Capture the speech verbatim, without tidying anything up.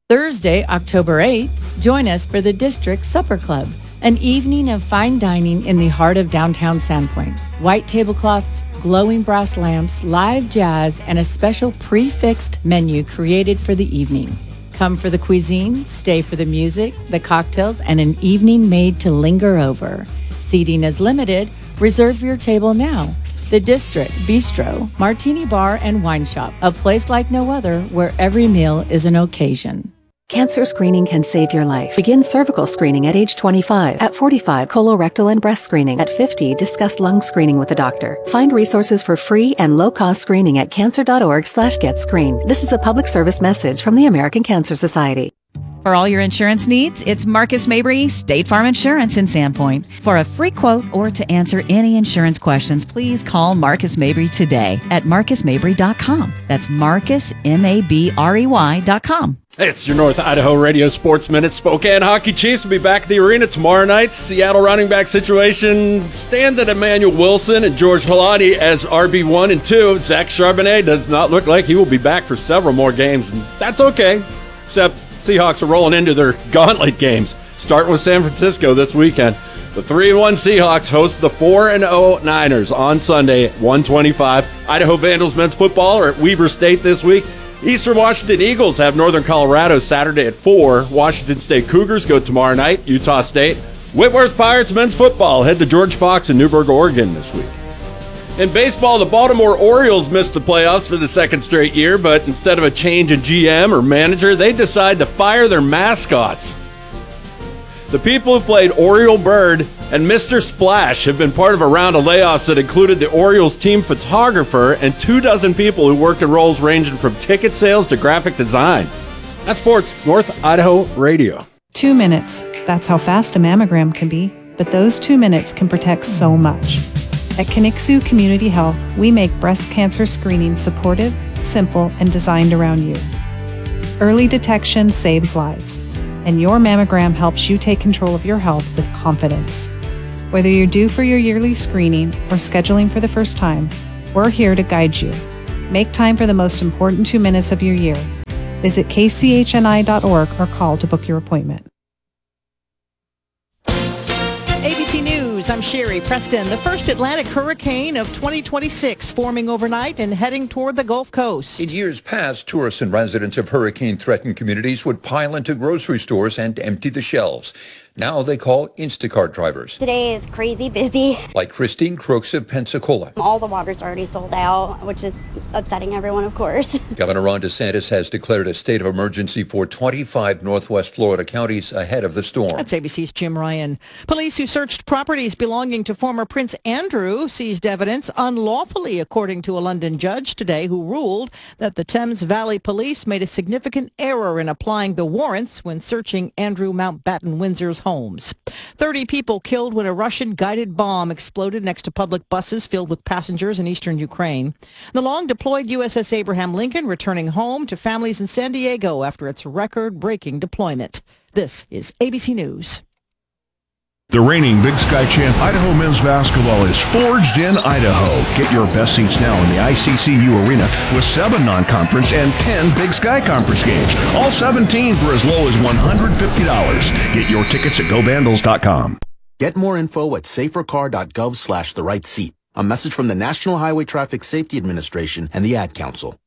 Thursday, October eighth, join us for the District Supper Club, an evening of fine dining in the heart of downtown Sandpoint. White tablecloths, glowing brass lamps, live jazz, and a special prefixed menu created for the evening. Come for the cuisine, stay for the music, the cocktails, and an evening made to linger over. Seating is limited. Reserve your table now. The District Bistro, Martini Bar and Wine Shop, a place like no other where every meal is an occasion. Cancer screening can save your life. Begin cervical screening at age twenty-five. At forty-five, colorectal and breast screening. At fifty, discuss lung screening with a doctor. Find resources for free and low-cost screening at cancer.org slash get screened. This is a public service message from the American Cancer Society. For all your insurance needs, it's Marcus Mabry, State Farm Insurance in Sandpoint. For a free quote or to answer any insurance questions, please call Marcus Mabry today at marcus mabry dot com. That's Marcus, M A B R E Y dot com. Hey, it's your North Idaho Radio Sports Minute. Spokane Hockey Chiefs will be back at the arena tomorrow night. Seattle running back situation stands at Emmanuel Wilson and George Halati as R B one and two. Zach Charbonnet does not look like he will be back for several more games, and that's okay, except Seahawks are rolling into their gauntlet games, starting with San Francisco this weekend. The three and one Seahawks host the four and oh Niners on Sunday at one twenty-five. Idaho Vandals men's football are at Weber State this week. Eastern Washington Eagles have Northern Colorado Saturday at four. Washington State Cougars go tomorrow night, Utah State. Whitworth Pirates men's football head to George Fox in Newburgh, Oregon this week. In baseball, the Baltimore Orioles missed the playoffs for the second straight year, but instead of a change in G M or manager, they decide to fire their mascots. The people who played Oriole Bird and Mister Splash have been part of a round of layoffs that included the Orioles team photographer and two dozen people who worked in roles ranging from ticket sales to graphic design. That's Sports North Idaho Radio. Two minutes. That's how fast a mammogram can be, but those two minutes can protect so much. At Kinixu Community Health, we make breast cancer screening supportive, simple, and designed around you. Early detection saves lives, and your mammogram helps you take control of your health with confidence. Whether you're due for your yearly screening or scheduling for the first time, we're here to guide you. Make time for the most important two minutes of your year. Visit k c h n i dot org or call to book your appointment. A B C News, I'm Sherry Preston. The first Atlantic hurricane of twenty twenty-six forming overnight and heading toward the Gulf Coast. In years past, tourists and residents of hurricane-threatened communities would pile into grocery stores and empty the shelves. Now they call Instacart drivers. Today is crazy busy. Like Christine Crooks of Pensacola. All the water's already sold out, which is upsetting everyone, of course. Governor Ron DeSantis has declared a state of emergency for twenty-five northwest Florida counties ahead of the storm. That's A B C's Jim Ryan. Police who searched properties belonging to former Prince Andrew seized evidence unlawfully, according to a London judge today who ruled that the Thames Valley Police made a significant error in applying the warrants when searching Andrew Mountbatten Windsor's homes. thirty people killed when a Russian guided bomb exploded next to public buses filled with passengers in eastern Ukraine. The long-deployed U S S Abraham Lincoln returning home to families in San Diego after its record-breaking deployment. This is A B C News. The reigning Big Sky champ Idaho men's basketball is forged in Idaho. Get your best seats now in the I C C U Arena with seven non-conference and ten Big Sky Conference games. All seventeen for as low as one hundred fifty dollars. Get your tickets at go vandals dot com. Get more info at safercar dot gov slash the right seat. A message from the National Highway Traffic Safety Administration and the Ad Council.